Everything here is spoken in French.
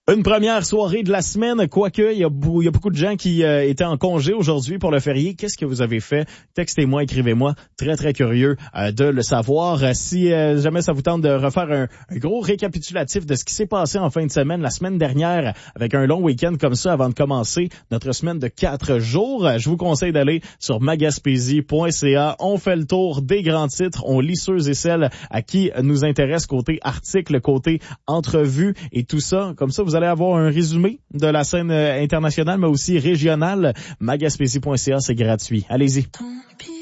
Une première soirée de la semaine, quoique il y a beaucoup de gens qui étaient en congé aujourd'hui pour le férié. Qu'est-ce que vous avez fait? Textez-moi, écrivez-moi. Très, très curieux de le savoir. Si jamais ça vous tente de refaire un gros récapitulatif de ce qui s'est passé en fin de semaine, la semaine dernière, avec un long week-end comme ça avant de commencer notre semaine de 4 jours, je vous conseille d'aller sur magaspésie.ca. On fait le tour des grands titres. On lit ceux et celles à qui nous intéresse côté article, côté entrevue et tout ça. Comme ça, vous allez avoir un résumé de la scène internationale, mais aussi régionale. Magaspésie.ca, c'est gratuit. Allez-y.